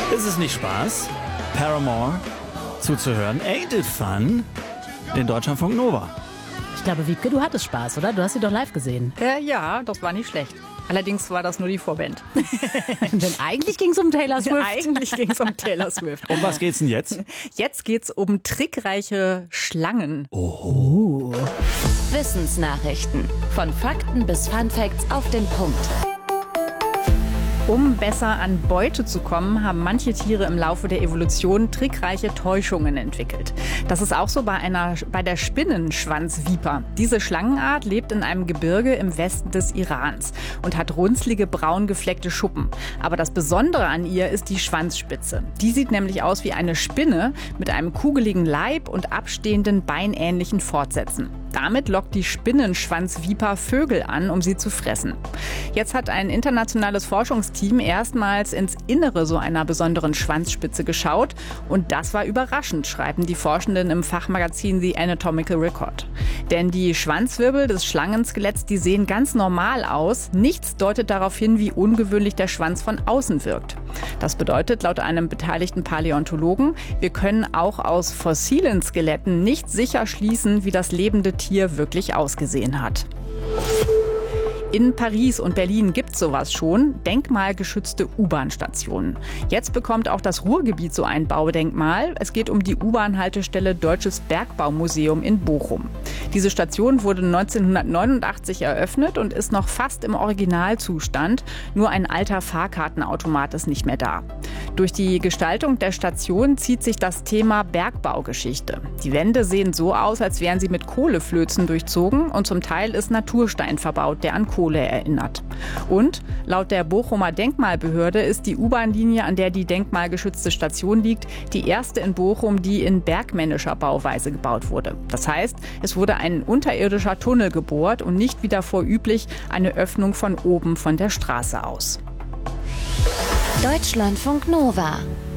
Ist es nicht Spaß, Paramore zuzuhören? Ain't it fun? Den Deutschlandfunk Nova. Ich glaube, Wiebke, du hattest Spaß, oder? Du hast sie doch live gesehen. Ja, das war nicht schlecht. Allerdings war das nur die Vorband. Denn eigentlich ging es um Taylor Swift. Eigentlich ging es um Taylor Swift. Um was geht's denn jetzt? Jetzt geht's um trickreiche Schlangen. Oh. Wissensnachrichten. Von Fakten bis Funfacts auf den Punkt. Um besser an Beute zu kommen, haben manche Tiere im Laufe der Evolution trickreiche Täuschungen entwickelt. Das ist auch so bei der Spinnenschwanzviper. Diese Schlangenart lebt in einem Gebirge im Westen des Irans und hat runzlige, braun gefleckte Schuppen. Aber das Besondere an ihr ist die Schwanzspitze. Die sieht nämlich aus wie eine Spinne mit einem kugeligen Leib und abstehenden, beinähnlichen Fortsätzen. Damit lockt die Spinnenschwanzviper Vögel an, um sie zu fressen. Jetzt hat ein internationales Forschungsteam erstmals ins Innere so einer besonderen Schwanzspitze geschaut. Und das war überraschend, schreiben die Forschenden im Fachmagazin The Anatomical Record. Denn die Schwanzwirbel des Schlangenskeletts, die sehen ganz normal aus. Nichts deutet darauf hin, wie ungewöhnlich der Schwanz von außen wirkt. Das bedeutet laut einem beteiligten Paläontologen, wir können auch aus fossilen Skeletten nicht sicher schließen, wie das lebende Tier wirklich ausgesehen hat. In Paris und Berlin gibt es sowas schon, denkmalgeschützte U-Bahn-Stationen. Jetzt bekommt auch das Ruhrgebiet so ein Baudenkmal. Es geht um die U-Bahn-Haltestelle Deutsches Bergbaumuseum in Bochum. Diese Station wurde 1989 eröffnet und ist noch fast im Originalzustand. Nur ein alter Fahrkartenautomat ist nicht mehr da. Durch die Gestaltung der Station zieht sich das Thema Bergbaugeschichte. Die Wände sehen so aus, als wären sie mit Kohleflözen durchzogen und zum Teil ist Naturstein verbaut, der an Kohle erinnert. Und laut der Bochumer Denkmalbehörde ist die U-Bahn-Linie, an der die denkmalgeschützte Station liegt, die erste in Bochum, die in bergmännischer Bauweise gebaut wurde. Das heißt, es wurde ein unterirdischer Tunnel gebohrt und nicht wie davor üblich eine Öffnung von oben von der Straße aus. Deutschlandfunk Nova.